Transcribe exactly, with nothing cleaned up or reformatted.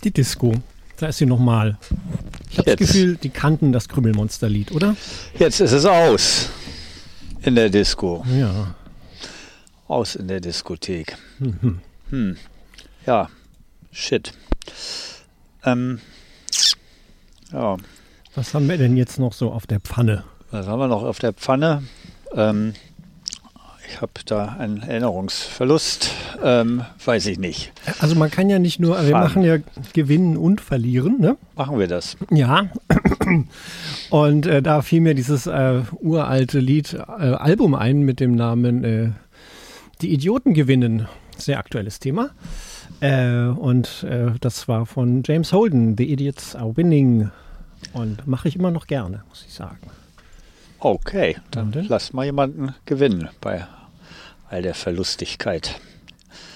Die Disco. Da ist sie nochmal. Ich habe das Gefühl, die kannten das Krümelmonster-Lied, oder? Jetzt ist es aus in der Disco. Ja. Aus in der Diskothek. Mhm. Hm. Ja, shit. Ähm, ja. Was haben wir denn jetzt noch so auf der Pfanne? Was haben wir noch auf der Pfanne? Ähm, ich habe da einen Erinnerungsverlust. Ähm, weiß ich nicht. Also man kann ja nicht nur, wir Fun. machen ja Gewinnen und Verlieren, ne? Machen wir das. Ja. Und äh, da fiel mir dieses äh, uralte Lied, äh, Album ein mit dem Namen äh, Die Idioten gewinnen. Sehr aktuelles Thema. Äh, und äh, das war von James Holden, The Idiots Are Winning. Und mache ich immer noch gerne, muss ich sagen. Okay, dann Und? lass mal jemanden gewinnen bei all der Verlustigkeit.